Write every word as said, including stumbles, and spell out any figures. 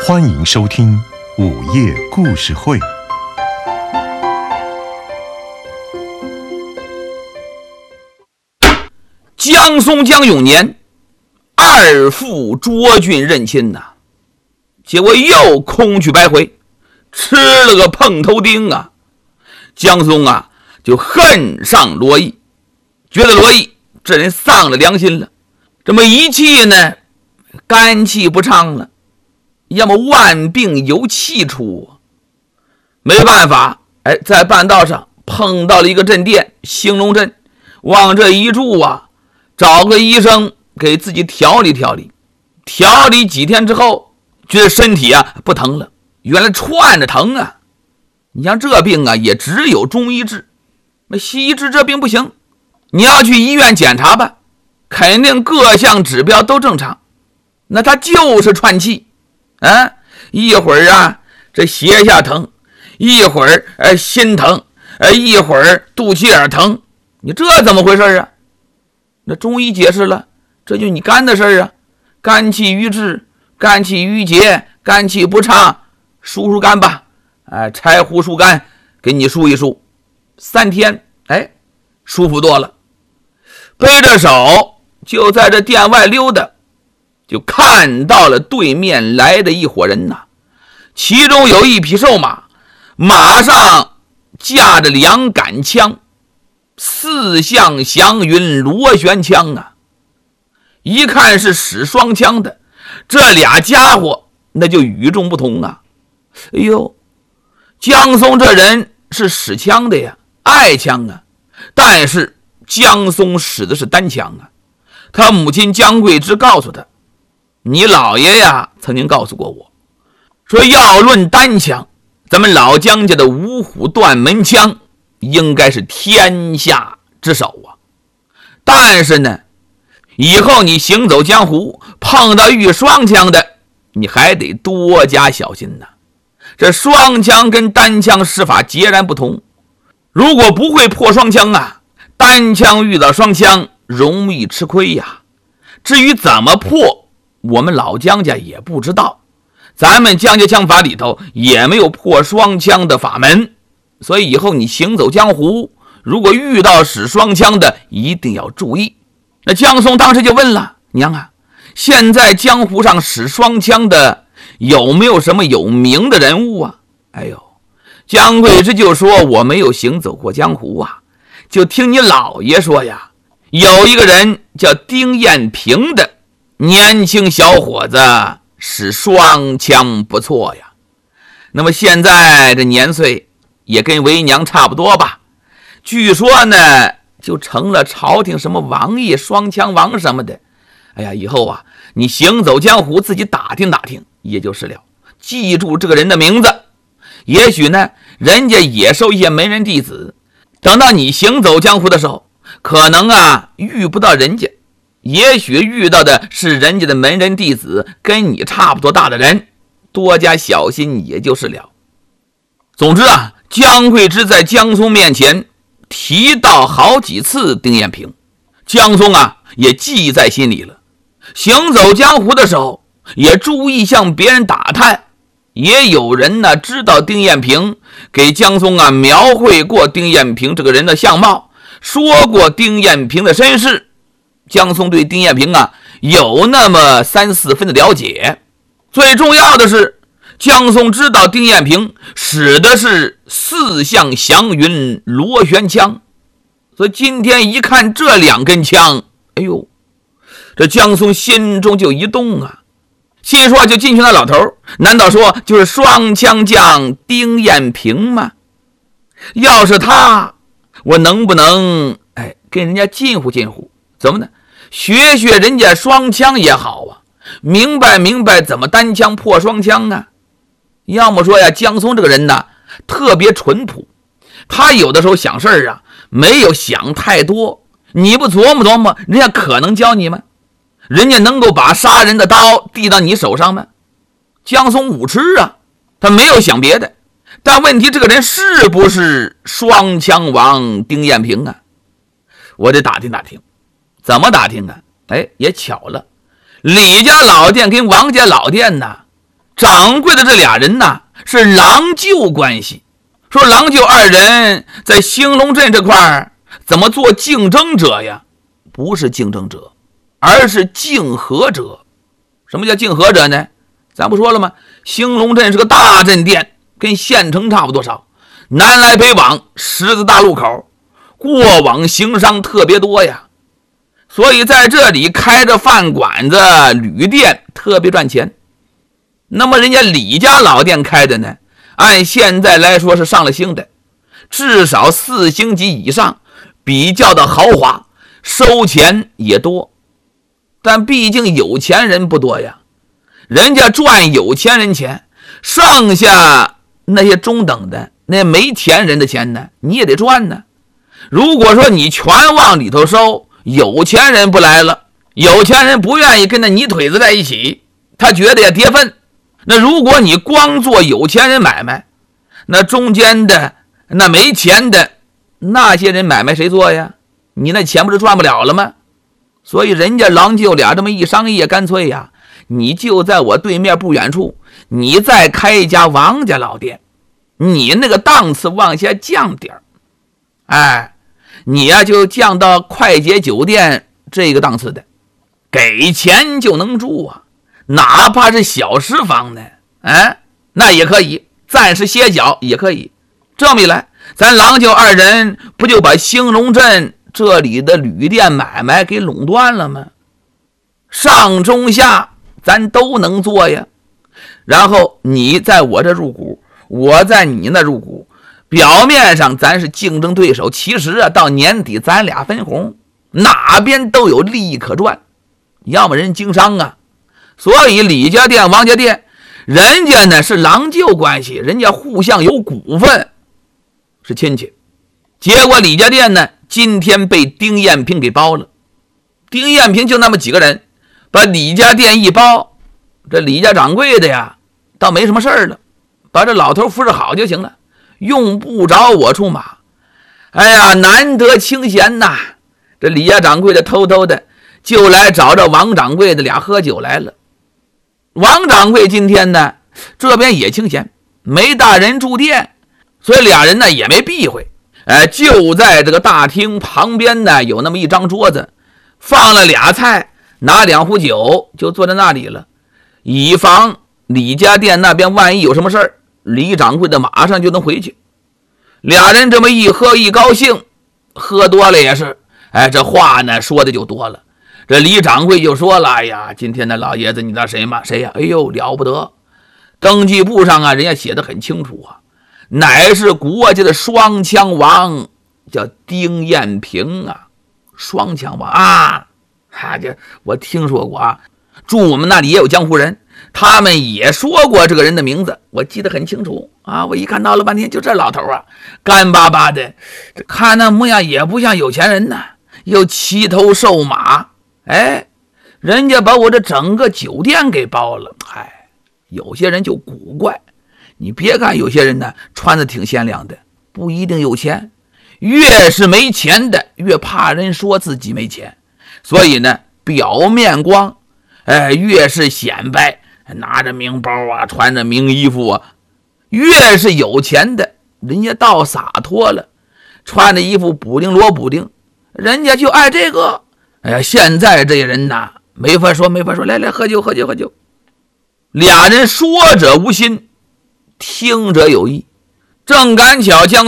欢迎收听午夜故事会。 江松江永年，二父卓俊认亲呐、啊，结果又空去白回，吃了个碰头钉啊！江松啊，就恨上罗毅，觉得罗毅这人丧了良心了，这么一气呢，肝气不畅了，要么万病由气出。没办法，哎，在半道上碰到了一个镇店兴隆镇，往这一住啊，找个医生给自己调理调理。调理几天之后，觉得身体啊不疼了，原来串着疼啊。你像这病啊，也只有中医治，那西医治这病不行，你要去医院检查吧，肯定各项指标都正常，那他就是串气啊，一会儿啊这胁下疼，一会儿呃心疼，呃一会儿肚脐眼疼，你这怎么回事啊？那中医解释了，这就你肝的事儿啊，肝气郁滞，肝气郁结，肝气不畅，疏疏肝吧，哎，柴胡疏肝，给你梳一梳，三天，哎，舒服多了。背着手就在这店外溜达，就看到了对面来的一伙人呐、啊，其中有一匹瘦马，马上架着两杆枪，四象祥云螺旋枪啊，一看是使双枪的，这俩家伙那就与众不同啊。哎呦，江松这人是使枪的呀，爱枪啊，但是江松使的是单枪啊。他母亲江桂枝告诉他，你老爷呀曾经告诉过我，说要论单枪，咱们老江家的五虎断门枪应该是天下之首啊。但是呢，以后你行走江湖碰到遇双枪的，你还得多加小心呐、啊。这双枪跟单枪使法截然不同，如果不会破双枪啊，单枪遇到双枪容易吃亏呀。至于怎么破，我们老江家也不知道，咱们江家枪法里头也没有破双枪的法门，所以以后你行走江湖，如果遇到使双枪的，一定要注意。那江松当时就问了，娘啊，现在江湖上使双枪的有没有什么有名的人物啊？哎呦，江桂枝就说，我没有行走过江湖啊，就听你老爷说呀，有一个人叫丁彦平的年轻小伙子，使双枪不错呀。那么现在这年岁也跟为娘差不多吧，据说呢就成了朝廷什么王爷、双枪王什么的。哎呀，以后啊你行走江湖自己打听打听也就是了，记住这个人的名字。也许呢人家也收一些门人弟子，等到你行走江湖的时候，可能啊遇不到人家，也许遇到的是人家的门人弟子，跟你差不多大的人，多加小心也就是了。总之啊，江桂枝在江松面前提到好几次丁彦平，江松啊也记在心里了。行走江湖的时候也注意向别人打探，也有人呢知道丁彦平，给江松啊描绘过丁彦平这个人的相貌，说过丁彦平的身世。江松对丁彦平啊有那么三四分的了解。最重要的是，江松知道丁彦平使的是四象祥云螺旋枪，所以今天一看这两根枪，哎呦，这江松心中就一动啊，心说就进去那老头，难道说就是双枪将丁彦平吗？要是他，我能不能哎跟人家近乎近乎？怎么呢？学学人家双枪也好啊，明白明白怎么单枪破双枪啊。要么说呀，江松这个人呢特别淳朴，他有的时候想事儿啊没有想太多，你不琢磨琢磨，人家可能教你吗？人家能够把杀人的刀递到你手上吗？江松武痴啊，他没有想别的，但问题这个人是不是双枪王丁彦平啊？我得打听打听。怎么打听啊？哎，也巧了，李家老店跟王家老店呢掌柜的这俩人呢是郎舅关系，说郎舅二人在兴隆镇这块怎么做竞争者呀？不是竞争者，而是竞合者。什么叫竞合者呢？咱不说了吗？兴隆镇是个大镇店，跟县城差不多少，南来北往，十字大路口，过往行商特别多呀。所以在这里开着饭馆子、旅店特别赚钱。那么人家李家老店开的呢，按现在来说是上了星的，至少四星级以上，比较的豪华，收钱也多。但毕竟有钱人不多呀，人家赚有钱人钱，剩下那些中等的那没钱人的钱呢，你也得赚呢。如果说你全往里头收，有钱人不来了，有钱人不愿意跟那泥腿子在一起，他觉得也跌份。那如果你光做有钱人买卖，那中间的那没钱的那些人买卖谁做呀？你那钱不是赚不了了吗？所以人家郎舅俩这么一商业，干脆呀，你就在我对面不远处，你再开一家王家老店，你那个档次往下降点儿，哎，你呀就降到快捷酒店这个档次的，给钱就能住啊，哪怕是小食房呢，哎，那也可以，暂时歇脚也可以。这么一来，咱郎舅二人不就把兴隆镇这里的旅店买卖给垄断了吗？上中下咱都能做呀。然后你在我这入股，我在你那入股，表面上咱是竞争对手，其实啊，到年底咱俩分红，哪边都有利益可赚。要么人经商啊，所以李家店、王家店，人家呢是郎舅关系，人家互相有股份，是亲戚。结果李家店呢，今天被丁艳平给包了。丁艳平就那么几个人，把李家店一包，这李家掌柜的呀，倒没什么事儿了，把这老头服侍好就行了，用不着我出马。哎呀，难得清闲呐，这李家掌柜的偷偷的就来找这王掌柜的俩喝酒来了。王掌柜今天呢，这边也清闲，没大人住店，所以俩人呢也没避讳。哎，就在这个大厅旁边呢，有那么一张桌子，放了俩菜，拿两壶酒，就坐在那里了，以防李家店那边万一有什么事儿，李掌柜的马上就能回去。俩人这么一喝一高兴，喝多了也是，哎，这话呢说的就多了。这李掌柜就说了：“哎呀，今天的老爷子，你知道谁吗？谁呀？哎呦，了不得！登记簿上啊，人家写的很清楚啊。”乃是国家的双枪王，叫丁艳平啊，双枪王啊，哈这我听说过啊，住我们那里也有江湖人，他们也说过这个人的名字，我记得很清楚啊。我一看闹了半天，就这老头啊，干巴巴的，看那模样也不像有钱人呐，又骑头瘦马，哎，人家把我这整个酒店给包了。哎，有些人就古怪。你别看有些人呢穿的挺鲜亮的，不一定有钱，越是没钱的越怕人说自己没钱，所以呢表面光，哎，越是显摆，拿着名包啊，穿着名衣服啊，越是有钱的人家倒洒脱了，穿的衣服补丁罗补丁，人家就爱这个。哎呀，现在这些人呐没法说没法说，来来喝酒喝酒喝酒。俩人说者无心，听者有意，正赶巧将